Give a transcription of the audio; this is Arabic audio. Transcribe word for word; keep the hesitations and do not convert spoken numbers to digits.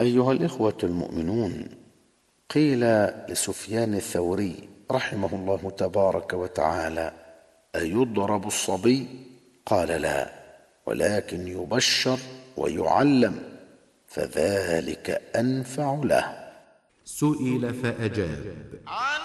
أيها الإخوة المؤمنون، قيل لسفيان الثوري رحمه الله تبارك وتعالى: أيضرب الصبي؟ قال: لا، ولكن يبشر ويعلم، فذلك أنفع له. سئل فأجاب: